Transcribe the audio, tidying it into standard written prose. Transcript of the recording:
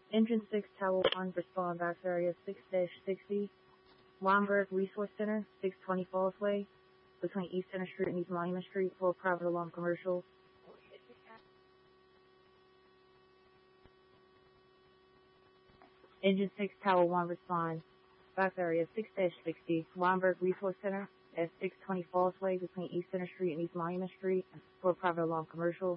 Engine 6 Tower 1 respond box area 6-60, Weinberg Resource Center, 620 Falls Way, between East Center Street and East Monument Street for a private alarm commercial. Engine 6 Tower 1 respond box area 6-60, Weinberg Resource Center at 620 Falls Way, between East Center Street and East Monument Street for a private alarm commercial.